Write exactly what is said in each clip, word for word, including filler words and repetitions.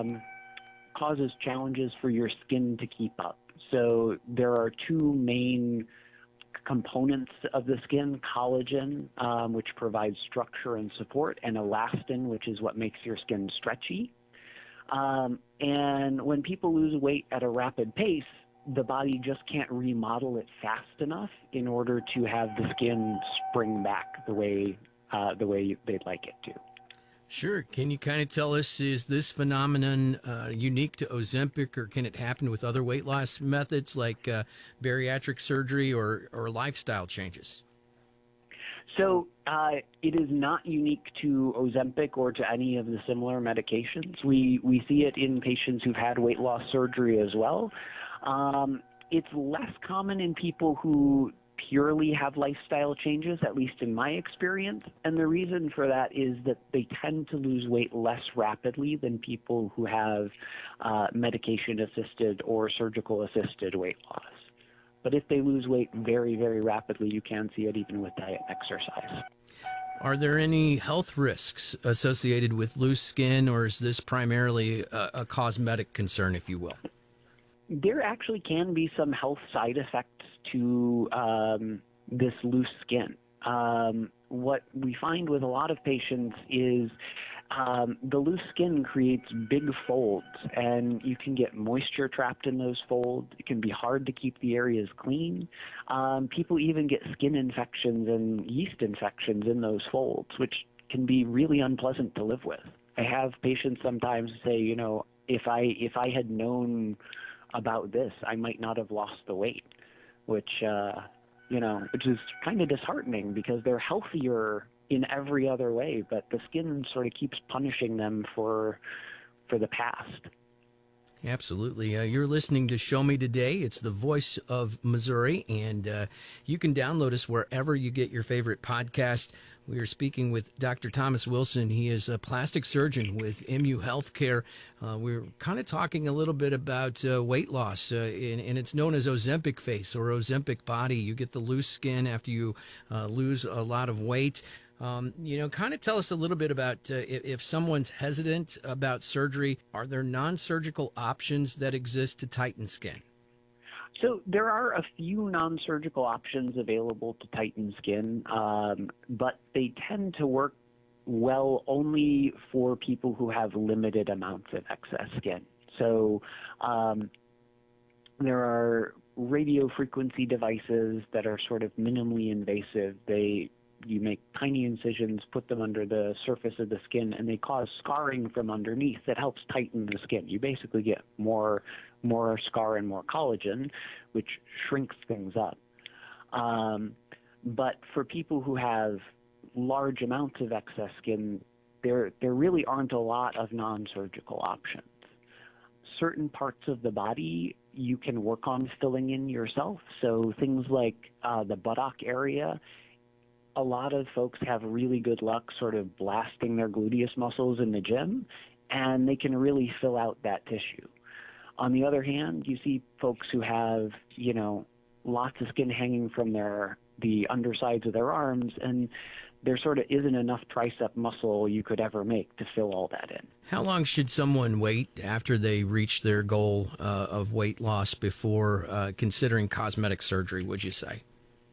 um, causes challenges for your skin to keep up. So there are two main components of the skin: collagen, um, which provides structure and support, and elastin, which is what makes your skin stretchy. Um, and when people lose weight at a rapid pace, the body just can't remodel it fast enough in order to have the skin spring back the way uh, the way they'd like it to. Sure. Can you kind of tell us, is this phenomenon uh, unique to Ozempic, or can it happen with other weight loss methods like uh, bariatric surgery or, or lifestyle changes? So uh, it is not unique to Ozempic or to any of the similar medications. We, we see it in patients who've had weight loss surgery as well. Um, it's less common in people who purely have lifestyle changes, at least in my experience. And the reason for that is that they tend to lose weight less rapidly than people who have uh, medication-assisted or surgical-assisted weight loss. But if they lose weight very, very rapidly, you can see it even with diet and exercise. Are there any health risks associated with loose skin, or is this primarily a, a cosmetic concern, if you will? There actually can be some health side effects to um, this loose skin. Um, what we find with a lot of patients is um, the loose skin creates big folds, and you can get moisture trapped in those folds. It can be hard to keep the areas clean. Um, people even get skin infections and yeast infections in those folds, which can be really unpleasant to live with. I have patients sometimes say, you know, if I if I had known about this, I might not have lost the weight, which, uh, you know, which is kind of disheartening because they're healthier in every other way, but the skin sort of keeps punishing them for, for the past. Absolutely. Uh, you're listening to Show Me Today. It's the voice of Missouri, and uh, you can download us wherever you get your favorite podcast. We are speaking with Doctor Thomas Wilson. He is a plastic surgeon with M U Healthcare. Uh, we're kind of talking a little bit about uh, weight loss, uh, and, and it's known as Ozempic face or Ozempic body. You get the loose skin after you uh, lose a lot of weight. Um, you know, kind of tell us a little bit about uh, if, if someone's hesitant about surgery, are there non-surgical options that exist to tighten skin? So there are a few non-surgical options available to tighten skin, um, but they tend to work well only for people who have limited amounts of excess skin. So um, there are radio frequency devices that are sort of minimally invasive. They You make tiny incisions, put them under the surface of the skin, and they cause scarring from underneath that helps tighten the skin. You basically get more more scar and more collagen, which shrinks things up. Um, but for people who have large amounts of excess skin, there there really aren't a lot of non-surgical options. Certain parts of the body you can work on filling in yourself. So things like uh, the buttock area, a lot of folks have really good luck sort of blasting their gluteus muscles in the gym, and they can really fill out that tissue. On the other hand, you see folks who have, you know, lots of skin hanging from their the undersides of their arms, and there sort of isn't enough tricep muscle you could ever make to fill all that in. How long should someone wait after they reach their goal uh, of weight loss before uh, considering cosmetic surgery, would you say?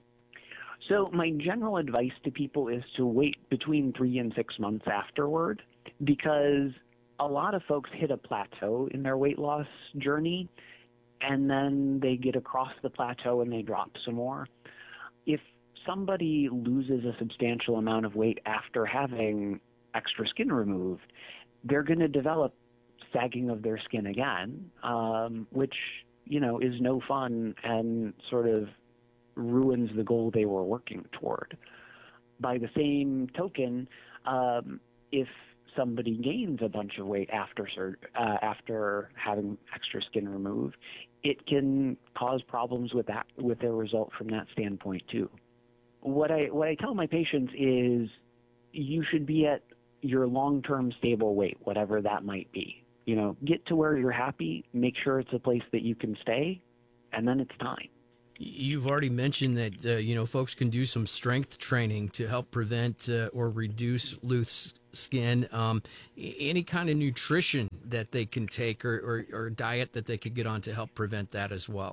So my general advice to people is to wait between three and six months afterward, because a lot of folks hit a plateau in their weight loss journey, and then they get across the plateau and they drop some more. If somebody loses a substantial amount of weight after having extra skin removed, they're going to develop sagging of their skin again, um, which, you know, is no fun and sort of ruins the goal they were working toward. By the same token, um, if somebody gains a bunch of weight after sur- uh, after having extra skin removed, it can cause problems with that, with their result from that standpoint too. What I what I tell my patients is you should be at your long-term stable weight, whatever that might be. You know, get to where you're happy, make sure it's a place that you can stay, and then it's time. You've already mentioned that, uh, you know, folks can do some strength training to help prevent uh, or reduce loose skin. Um, any kind of nutrition that they can take or, or, or diet that they could get on to help prevent that as well?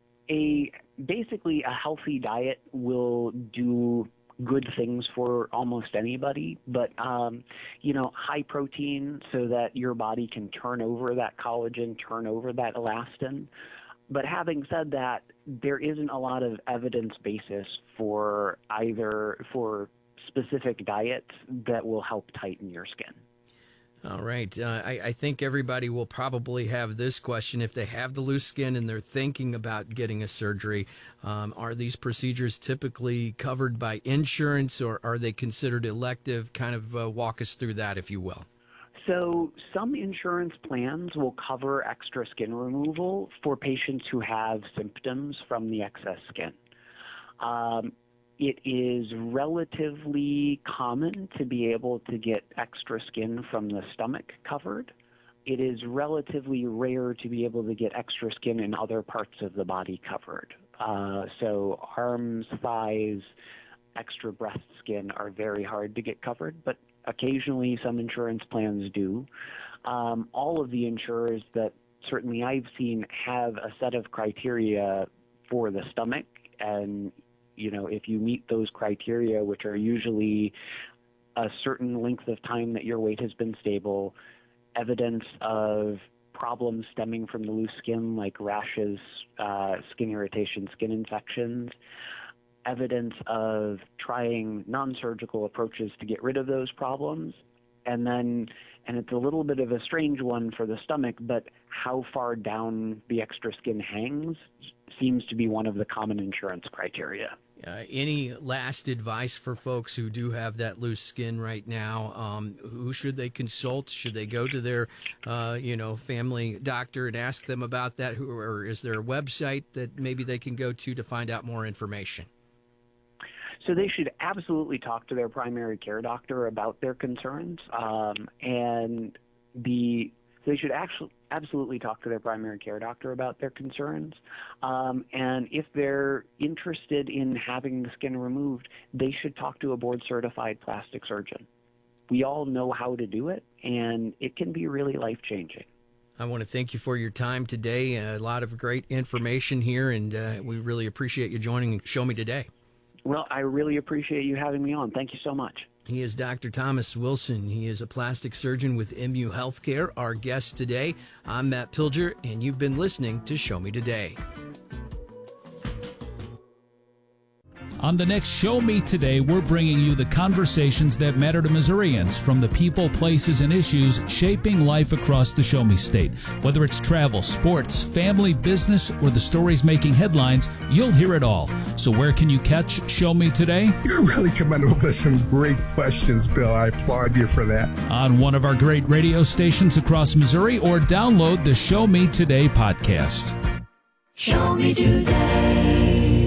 A basically a healthy diet will do good things for almost anybody, but um, you know, high protein so that your body can turn over that collagen, turn over that elastin. But having said that, there isn't a lot of evidence basis for either for specific diets that will help tighten your skin. All right. Uh, I, I think everybody will probably have this question. If they have the loose skin and they're thinking about getting a surgery, um, are these procedures typically covered by insurance, or are they considered elective? Kind of uh, walk us through that, if you will. So some insurance plans will cover extra skin removal for patients who have symptoms from the excess skin. Um, It is relatively common to be able to get extra skin from the stomach covered. It is relatively rare to be able to get extra skin in other parts of the body covered. Uh, so arms, thighs, extra breast skin are very hard to get covered, but occasionally some insurance plans do. Um, all of the insurers that certainly I've seen have a set of criteria for the stomach, and you know, if you meet those criteria, which are usually a certain length of time that your weight has been stable, evidence of problems stemming from the loose skin like rashes, uh, skin irritation, skin infections, evidence of trying non-surgical approaches to get rid of those problems, and then, and it's a little bit of a strange one for the stomach, but how far down the extra skin hangs seems to be one of the common insurance criteria. Uh, any last advice for folks who do have that loose skin right now? Um, who should they consult? Should they go to their, uh, you know, family doctor and ask them about that? Who, or is there a website that maybe they can go to to find out more information? So they should absolutely talk to their primary care doctor about their concerns, um, and the they should actually absolutely talk to their primary care doctor about their concerns. Um, and if they're interested in having the skin removed, they should talk to a board-certified plastic surgeon. We all know how to do it, and it can be really life-changing. I want to thank you for your time today. A lot of great information here, and uh, we really appreciate you joining Show Me Today. Well, I really appreciate you having me on. Thank you so much. He is Doctor Thomas Wilson. He is a plastic surgeon with M U Healthcare. Our guest today, I'm Matt Pilger, and you've been listening to Show Me Today. On the next Show Me Today, we're bringing you the conversations that matter to Missourians, from the people, places, and issues shaping life across the Show Me State. Whether it's travel, sports, family, business, or the stories making headlines, you'll hear it all. So where can you catch Show Me Today? You're really coming up with some great questions, Bill. I applaud you for that. On one of our great radio stations across Missouri, or download the Show Me Today podcast. Show Me Today.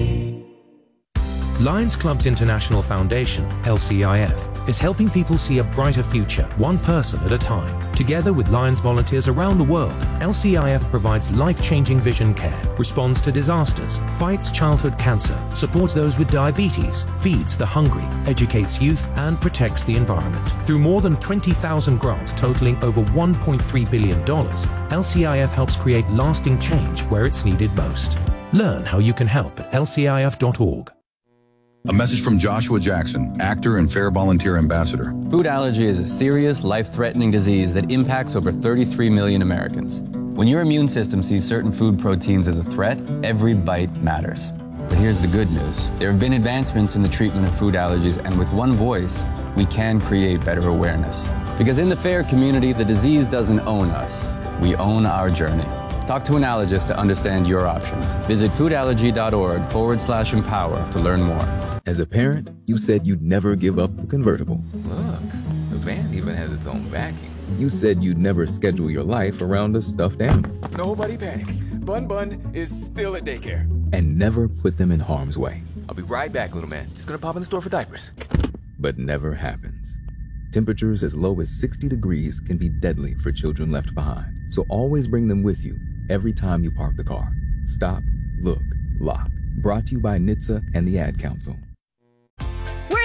Lions Clubs International Foundation, L C I F, is helping people see a brighter future, one person at a time. Together with Lions volunteers around the world, L C I F provides life-changing vision care, responds to disasters, fights childhood cancer, supports those with diabetes, feeds the hungry, educates youth, and protects the environment. Through more than twenty thousand grants totaling over one point three billion dollars, L C I F helps create lasting change where it's needed most. Learn how you can help at L C I F dot org. A message from Joshua Jackson, actor and Fair Volunteer Ambassador. Food allergy is a serious, life-threatening disease that impacts over thirty-three million Americans. When your immune system sees certain food proteins as a threat, every bite matters. But here's the good news. There have been advancements in the treatment of food allergies, and with one voice, we can create better awareness. Because in the FAIR community, the disease doesn't own us. We own our journey. Talk to an allergist to understand your options. Visit foodallergy.org forward slash empower to learn more. As a parent, you said you'd never give up the convertible. Look, the van even has its own backing. You said you'd never schedule your life around a stuffed animal. Nobody panic. Bun Bun is still at daycare. And never put them in harm's way. I'll be right back, little man. Just gonna pop in the store for diapers. But never happens. Temperatures as low as sixty degrees can be deadly for children left behind. So always bring them with you every time you park the car. Stop, look, lock. Brought to you by N H T S A and the Ad Council. We're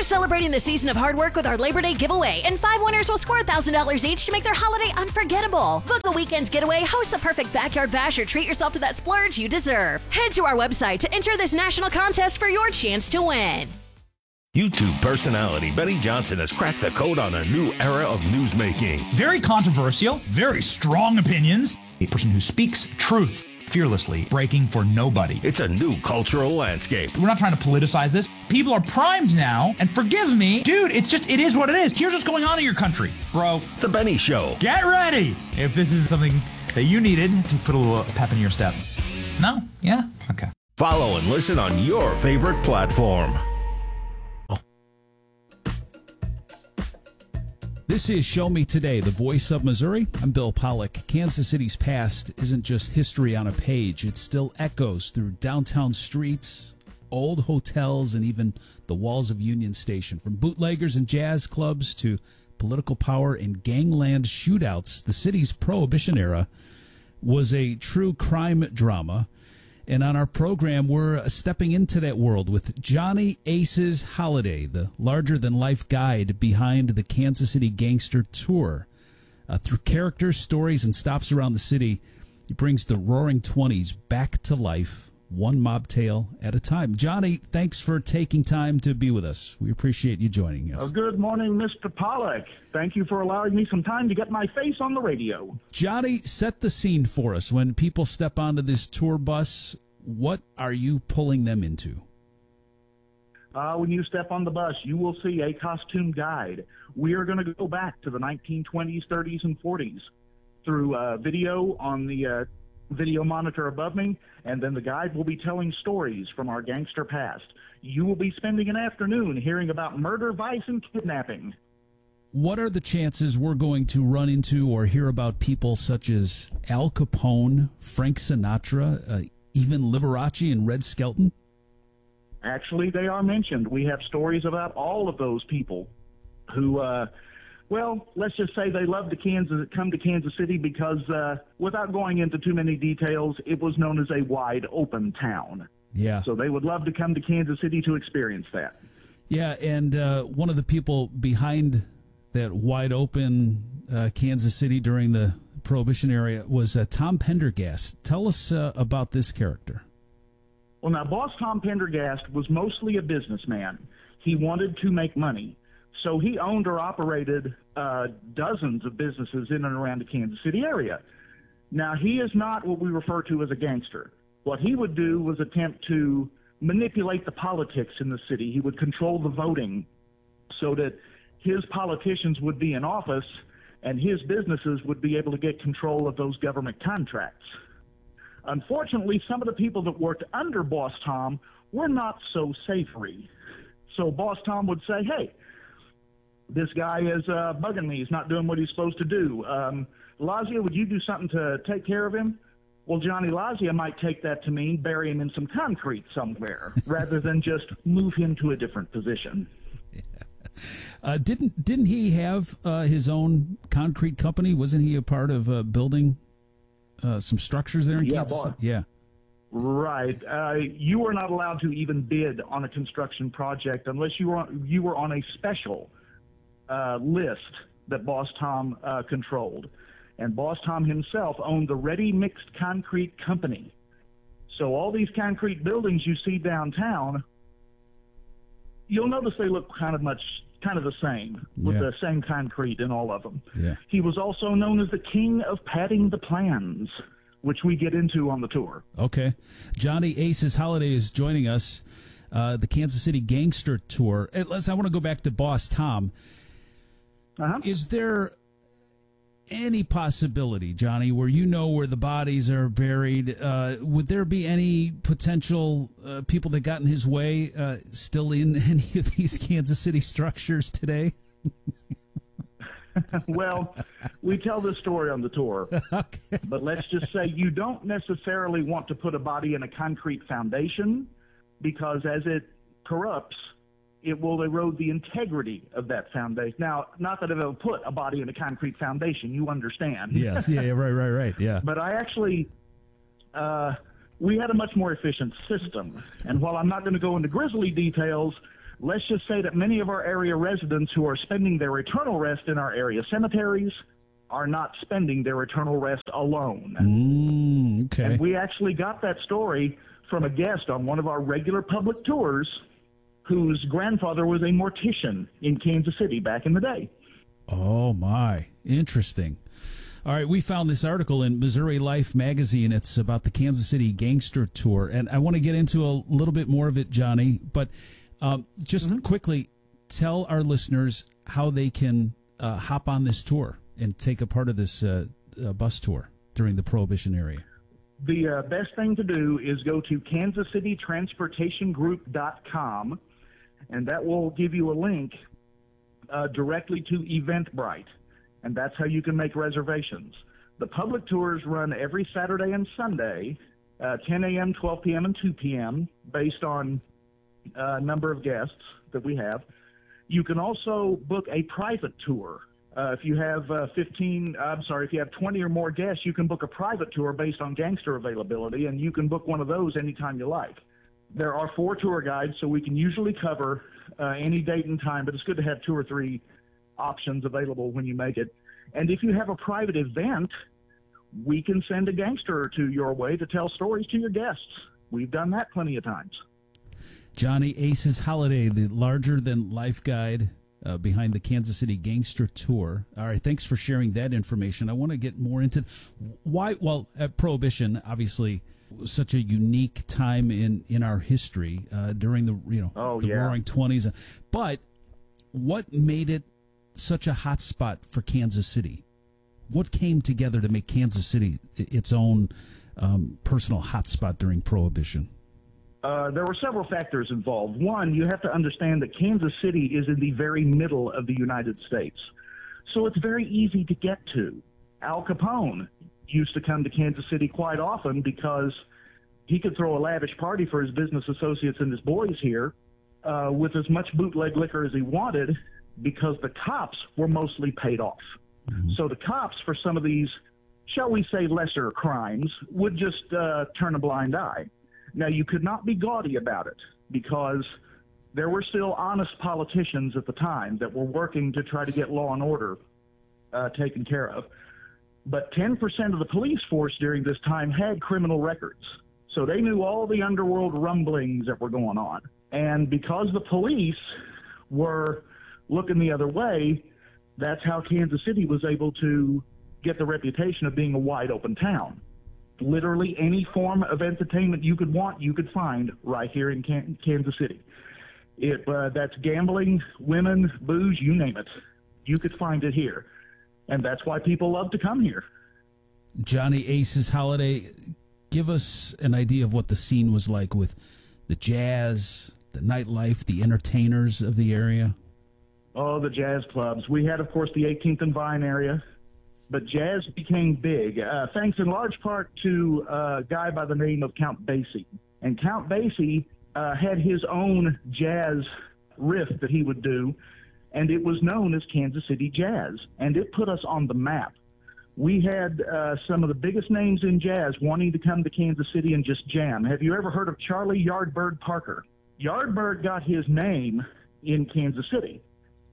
We're celebrating the season of hard work with our Labor Day giveaway, and five winners will score one thousand dollars each to make their holiday unforgettable. Book a weekend's getaway, host the perfect backyard bash, or treat yourself to that splurge you deserve. Head to our website to enter this national contest for your chance to win. YouTube personality Benny Johnson has cracked the code on a new era of newsmaking. Very controversial, very strong opinions. A person who speaks truth fearlessly, breaking for nobody. It's a new cultural landscape. We're not trying to politicize this. People are primed now, and forgive me, dude, it's just, it is what it is. Here's what's going on in your country, bro. The Benny Show. Get ready if this is something that you needed to put a little pep in your step. No? Yeah? Okay. Follow and listen on your favorite platform. This is Show Me Today, the voice of Missouri. I'm Bill Pollock. Kansas City's past isn't just history on a page. It still echoes through downtown streets, old hotels, and even the walls of Union Station. From bootleggers and jazz clubs to political power and gangland shootouts, the city's Prohibition era was a true crime drama. And on our program, we're stepping into that world with Johnny Aces Holiday, the larger-than-life guide behind the Kansas City Gangster Tour. Uh, through characters, stories, and stops around the city, he brings the Roaring Twenties back to life, one mob tale at a time. Johnny, thanks for taking time to be with us. We appreciate you joining us. Oh, good morning, Mister Pollock. Thank you for allowing me some time to get my face on the radio. Johnny, set the scene for us. When people step onto this tour bus, what are you pulling them into? Uh, when you step on the bus, you will see a costume guide. We are going to go back to the nineteen twenties, thirties, and forties through uh, video on the uh, video monitor above me, and then the guide will be telling stories from our gangster past. You will be spending an afternoon hearing about murder, vice, and kidnapping. What are the chances we're going to run into or hear about people such as Al Capone, Frank Sinatra, uh, even Liberace and Red Skelton? Actually, they are mentioned. We have stories about all of those people who, uh, well, let's just say they love to Kansas, come to Kansas City because, uh, without going into too many details, it was known as a wide open town. Yeah. So they would love to come to Kansas City to experience that. Yeah, and uh, one of the people behind that wide open uh, Kansas City during the Prohibition era was uh, Tom Pendergast. Tell us uh, about this character. Well, now, Boss Tom Pendergast was mostly a businessman. He wanted to make money. So he owned or operated uh, dozens of businesses in and around the Kansas City area. Now, he is not what we refer to as a gangster. What he would do was attempt to manipulate the politics in the city. He would control the voting so that his politicians would be in office and his businesses would be able to get control of those government contracts. Unfortunately, some of the people that worked under Boss Tom were not so savory. So Boss Tom would say, hey, this guy is uh, bugging me. He's not doing what he's supposed to do. Um, Lazia, would you do something to take care of him? Well, Johnny Lazia might take that to mean bury him in some concrete somewhere rather than just move him to a different position. Uh, didn't didn't he have uh, his own concrete company? Wasn't he a part of uh, building uh, some structures there in yeah, Kansas? Boy. Yeah, right. Uh, you were not allowed to even bid on a construction project unless you were on, you were on a special uh, list that Boss Tom uh, controlled, and Boss Tom himself owned the Ready Mixed Concrete Company. So all these concrete buildings you see downtown, you'll notice they look kind of much, kind of the same, with yeah. the same concrete in all of them. Yeah. He was also known as the king of padding the plans, which we get into on the tour. Okay. Johnny Aces Holiday is joining us, uh, the Kansas City Gangster Tour. And let's, I want to go back to Boss Tom. Uh-huh. Is there any possibility, Johnny, where you know where the bodies are buried, uh, would there be any potential uh, people that got in his way uh, still in any of these Kansas City structures today? Well, we tell this story on the tour, okay. But let's just say you don't necessarily want to put a body in a concrete foundation because as it corrupts, it will erode the integrity of that foundation. Now, not that it'll put a body in a concrete foundation, you understand. Yes, yeah, yeah right, right, right, yeah. But I actually, uh, we had a much more efficient system. And while I'm not going to go into grisly details, let's just say that many of our area residents who are spending their eternal rest in our area cemeteries are not spending their eternal rest alone. Mm, okay. And we actually got that story from a guest on one of our regular public tours whose grandfather was a mortician in Kansas City back in the day. Oh, my. Interesting. All right, we found this article in Missouri Life magazine. It's about the Kansas City Gangster Tour, and I want to get into a little bit more of it, Johnny, but um, just mm-hmm. quickly tell our listeners how they can uh, hop on this tour and take a part of this uh, uh, bus tour during the Prohibition area. The uh, best thing to do is go to kansas city transportation group dot com, and that will give you a link uh, directly to Eventbrite. And that's how you can make reservations. The public tours run every Saturday and Sunday, uh, ten a.m., twelve p.m., and two p.m., based on a uh, number of guests that we have. You can also book a private tour. Uh, if you have uh, fifteen, I'm sorry, if you have twenty or more guests, you can book a private tour based on gangster availability, and you can book one of those anytime you like. There are four tour guides, so we can usually cover uh, any date and time, but it's good to have two or three options available when you make it. And if you have a private event, we can send a gangster or two your way to tell stories to your guests. We've done that plenty of times. Johnny Aces Holiday, the larger-than-life guide uh, behind the Kansas City Gangster Tour. All right, thanks for sharing that information. I want to get more into why. Well, at Prohibition, obviously, was such a unique time in in our history uh, during the you know oh, the yeah. Roaring Twenties. But what made it such a hot spot for Kansas City? What came together to make Kansas City its own um, personal hot spot during Prohibition? Uh, there were several factors involved. One, you have to understand that Kansas City is in the very middle of the United States, so it's very easy to get to. Al Capone used to come to Kansas City quite often because he could throw a lavish party for his business associates and his boys here uh, with as much bootleg liquor as he wanted, because the cops were mostly paid off. Mm-hmm. So the cops, for some of these, shall we say, lesser crimes, would just uh, turn a blind eye. Now, you could not be gaudy about it, because there were still honest politicians at the time that were working to try to get law and order uh, taken care of. But ten percent of the police force during this time had criminal records, so they knew all the underworld rumblings that were going on. And because the police were looking the other way, that's how Kansas City was able to get the reputation of being a wide-open town. Literally any form of entertainment you could want, you could find right here in Can- Kansas City. It, uh, that's gambling, women, booze, you name it. You could find it here. And that's why people love to come here. Johnny Aces Holiday, give us an idea of what the scene was like with the jazz, the nightlife, the entertainers of the area. Oh, the jazz clubs. We had, of course, the eighteenth and Vine area, but jazz became big, uh, thanks in large part to a guy by the name of Count Basie. And Count Basie uh, had his own jazz riff that he would do, and it was known as Kansas City Jazz, and it put us on the map. We had uh, some of the biggest names in jazz wanting to come to Kansas City and just jam. Have you ever heard of Charlie Yardbird Parker? Yardbird got his name in Kansas City.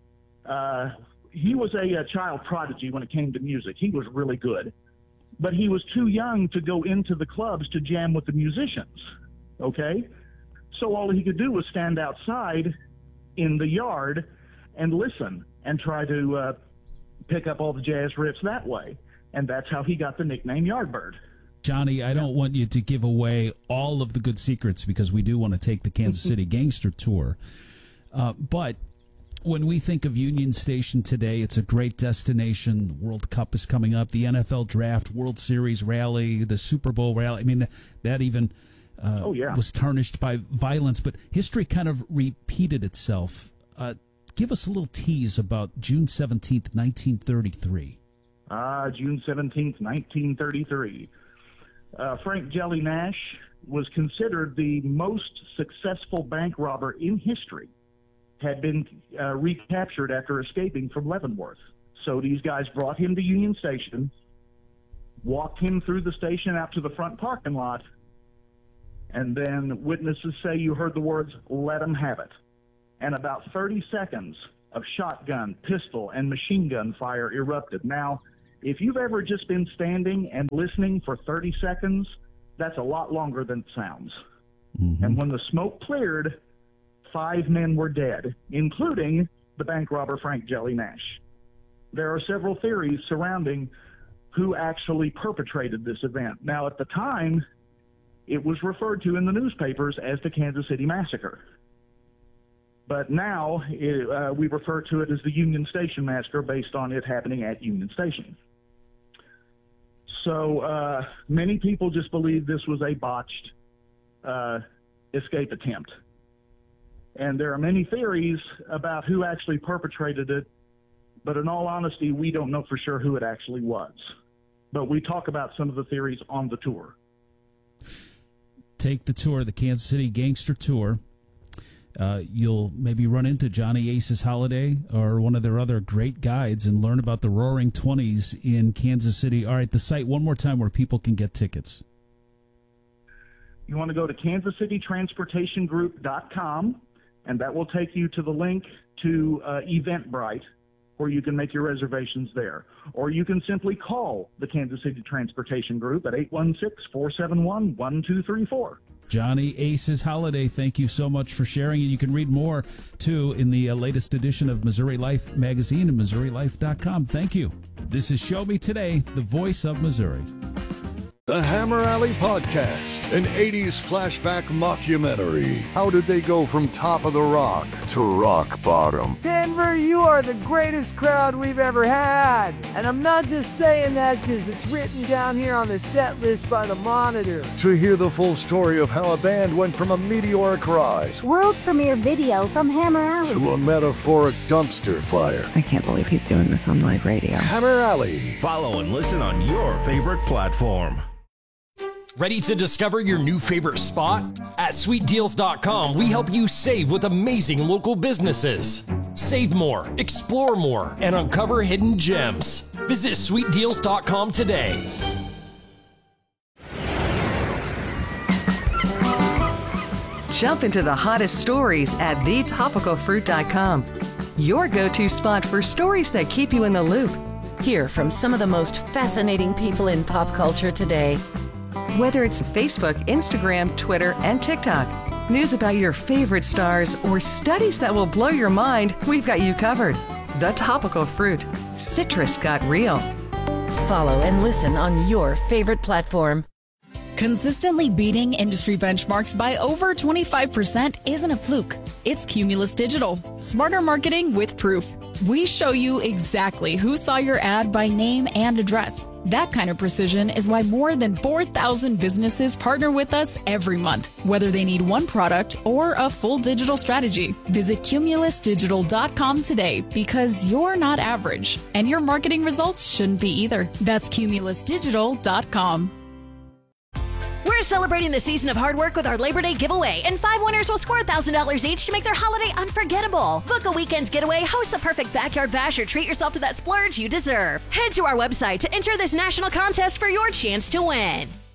Uh, he was a, a child prodigy when it came to music. He was really good. But he was too young to go into the clubs to jam with the musicians, okay? So all he could do was stand outside in the yard and listen and try to uh, pick up all the jazz riffs that way. And that's how he got the nickname Yardbird. Johnny, I don't want you to give away all of the good secrets, because we do want to take the Kansas City Gangster Tour. Uh, but when we think of Union Station today, it's a great destination. World Cup is coming up, the N F L Draft, World Series rally, the Super Bowl rally. I mean, that even uh, oh, yeah. was tarnished by violence, but history kind of repeated itself. Uh, give us a little tease about June seventeenth, nineteen thirty-three. Ah, uh, June seventeenth, nineteen thirty-three. Uh, Frank Jelly Nash was considered the most successful bank robber in history. Had been uh, recaptured after escaping from Leavenworth. So these guys brought him to Union Station, walked him through the station out to the front parking lot, and then witnesses say you heard the words, "Let them have it." and about thirty seconds of shotgun, pistol, and machine gun fire erupted. Now, if you've ever just been standing and listening for thirty seconds, that's a lot longer than it sounds. Mm-hmm. And when the smoke cleared, five men were dead, including the bank robber Frank Jelly Nash. There are several theories surrounding who actually perpetrated this event. Now, at the time, it was referred to in the newspapers as the Kansas City Massacre. But now it, uh, we refer to it as the Union Station Massacre based on it happening at Union Station. So uh, many people just believe this was a botched uh, escape attempt. And there are many theories about who actually perpetrated it, but in all honesty, we don't know for sure who it actually was. But we talk about some of the theories on the tour. Take the tour, the Kansas City Gangster Tour. Uh, you'll maybe run into Johnny Aces Holiday or one of their other great guides and learn about the Roaring Twenties in Kansas City. All right, the site one more time where people can get tickets. You want to go to kansas city transportation group dot com, and that will take you to the link to uh, Eventbrite, where you can make your reservations there. Or you can simply call the Kansas City Transportation Group at eight one six, four seven one, one two three four. Johnny Aces Holiday, thank you so much for sharing. And you can read more, too, in the uh, latest edition of Missouri Life magazine at missouri life dot com. Thank you. This is Show Me Today, the voice of Missouri. The Hammer Alley Podcast, an eighties flashback mockumentary. How did they go from top of the rock to rock bottom? Denver, you are the greatest crowd we've ever had. And I'm not just saying that because it's written down here on the set list by the Monitor. To hear the full story of how a band went from a meteoric rise, world premiere video from Hammer Alley, to a metaphoric dumpster fire. I can't believe he's doing this on live radio. Hammer Alley. Follow and listen on your favorite platform. Ready to discover your new favorite spot? At sweet deals dot com, we help you save with amazing local businesses. Save more, explore more, and uncover hidden gems. Visit sweet deals dot com today. Jump into the hottest stories at the topical fruit dot com. Your go-to spot for stories that keep you in the loop. Hear from some of the most fascinating people in pop culture today. Whether it's Facebook, Instagram, Twitter, and TikTok, news about your favorite stars, or studies that will blow your mind, we've got you covered. The Topical Fruit. Citrus got real. Follow and listen on your favorite platform. Consistently beating industry benchmarks by over twenty-five percent isn't a fluke. It's Cumulus Digital. Smarter marketing with proof. We show you exactly who saw your ad by name and address. That kind of precision is why more than four thousand businesses partner with us every month, whether they need one product or a full digital strategy. Visit cumulus digital dot com today because you're not average, and your marketing results shouldn't be either. That's cumulus digital dot com. We're celebrating the season of hard work with our Labor Day giveaway, and five winners will score one thousand dollars each to make their holiday unforgettable. Book a weekend's getaway, host the perfect backyard bash, or treat yourself to that splurge you deserve. Head to our website to enter this national contest for your chance to win.